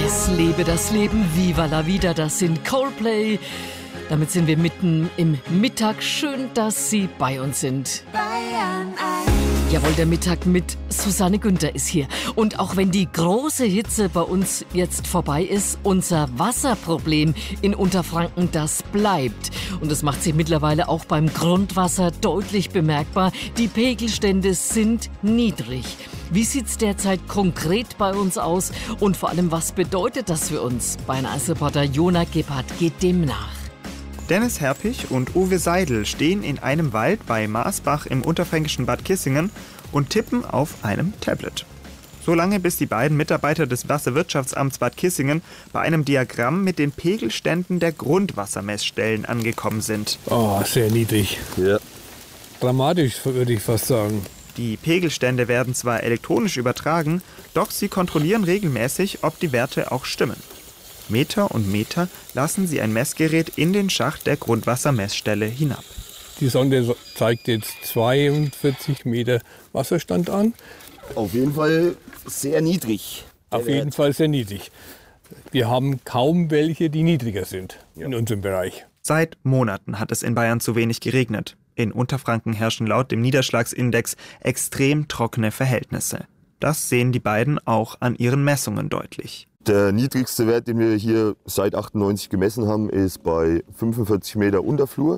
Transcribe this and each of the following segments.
Es lebe das Leben, viva la vida, das sind Coldplay. Damit sind wir mitten im Mittag. Schön, dass Sie bei uns sind. Bayern 1. Jawohl, der Mittag mit Susanne Günther ist hier. Und auch wenn die große Hitze bei uns jetzt vorbei ist, unser Wasserproblem in Unterfranken, das bleibt. Und das macht sich mittlerweile auch beim Grundwasser deutlich bemerkbar. Die Pegelstände sind niedrig. Wie sieht's derzeit konkret bei uns aus? Und vor allem, was bedeutet das für uns? Bayern 1 Reporter Jona Gebhardt geht dem nach. Dennis Herpich und Uwe Seidel stehen in einem Wald bei Maasbach im unterfränkischen Bad Kissingen und tippen auf einem Tablet. So lange, bis die beiden Mitarbeiter des Wasserwirtschaftsamts Bad Kissingen bei einem Diagramm mit den Pegelständen der Grundwassermessstellen angekommen sind. Oh, sehr niedrig. Ja. Dramatisch, würde ich fast sagen. Die Pegelstände werden zwar elektronisch übertragen, doch sie kontrollieren regelmäßig, ob die Werte auch stimmen. Meter und Meter lassen sie ein Messgerät in den Schacht der Grundwassermessstelle hinab. Die Sonde zeigt jetzt 42 Meter Wasserstand an. Auf jeden Fall sehr niedrig. Auf jeden Fall sehr niedrig. Wir haben kaum welche, die niedriger sind in unserem Bereich. Seit Monaten hat es in Bayern zu wenig geregnet. In Unterfranken herrschen laut dem Niederschlagsindex extrem trockene Verhältnisse. Das sehen die beiden auch an ihren Messungen deutlich. Der niedrigste Wert, den wir hier seit 98 gemessen haben, ist bei 45 Meter Unterflur.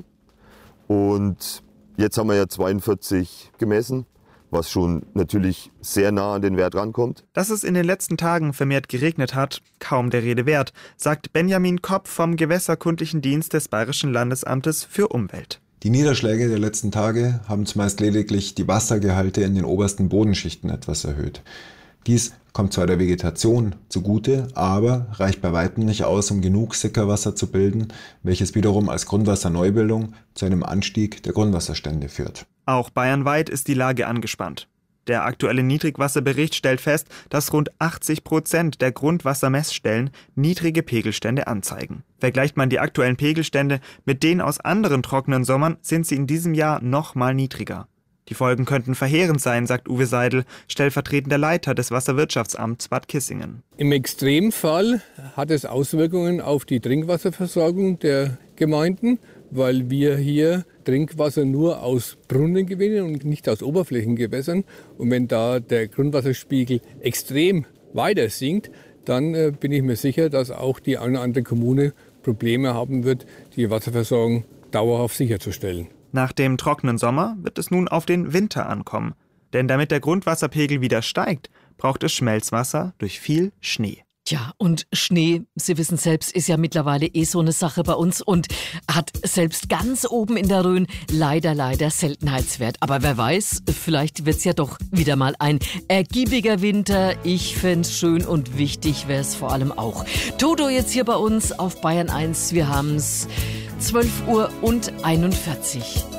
Und jetzt haben wir ja 42 gemessen, was schon natürlich sehr nah an den Wert rankommt. Dass es in den letzten Tagen vermehrt geregnet hat, kaum der Rede wert, sagt Benjamin Kopp vom Gewässerkundlichen Dienst des Bayerischen Landesamtes für Umwelt. Die Niederschläge der letzten Tage haben zumeist lediglich die Wassergehalte in den obersten Bodenschichten etwas erhöht. Dies kommt zwar der Vegetation zugute, aber reicht bei weitem nicht aus, um genug Sickerwasser zu bilden, welches wiederum als Grundwasserneubildung zu einem Anstieg der Grundwasserstände führt. Auch bayernweit ist die Lage angespannt. Der aktuelle Niedrigwasserbericht stellt fest, dass rund 80% der Grundwassermessstellen niedrige Pegelstände anzeigen. Vergleicht man die aktuellen Pegelstände mit denen aus anderen trockenen Sommern, sind sie in diesem Jahr noch mal niedriger. Die Folgen könnten verheerend sein, sagt Uwe Seidel, stellvertretender Leiter des Wasserwirtschaftsamts Bad Kissingen. Im Extremfall hat es Auswirkungen auf die Trinkwasserversorgung der Gemeinden, weil wir hier Trinkwasser nur aus Brunnen gewinnen und nicht aus Oberflächengewässern. Und wenn da der Grundwasserspiegel extrem weiter sinkt, dann bin ich mir sicher, dass auch die eine oder andere Kommune Probleme haben wird, die Wasserversorgung dauerhaft sicherzustellen. Nach dem trockenen Sommer wird es nun auf den Winter ankommen. Denn damit der Grundwasserpegel wieder steigt, braucht es Schmelzwasser durch viel Schnee. Ja, und Schnee, Sie wissen selbst, ist ja mittlerweile so eine Sache bei uns und hat selbst ganz oben in der Rhön leider Seltenheitswert. Aber wer weiß, vielleicht wird's ja doch wieder mal ein ergiebiger Winter. Ich fänd's schön und wichtig wäre es vor allem auch. Toto jetzt hier bei uns auf Bayern 1. Wir haben's 12:41 Uhr.